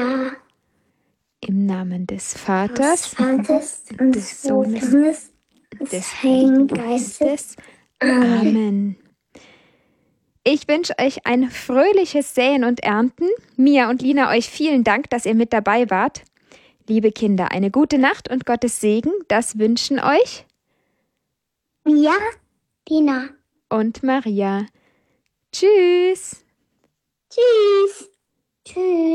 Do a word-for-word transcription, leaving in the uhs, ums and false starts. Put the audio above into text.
Ja. Im Namen des Des Vaters, Vaters und des des Sohnes, Sohnes und des des Heiligen Geistes. Geistes. Amen. Amen. Ich wünsche euch ein fröhliches Säen und Ernten. Mia und Lina, euch vielen Dank, dass ihr mit dabei wart. Liebe Kinder, eine gute Nacht und Gottes Segen, das wünschen euch Mia, Lina. und Maria. Tschüss. Tschüss. Tschüss.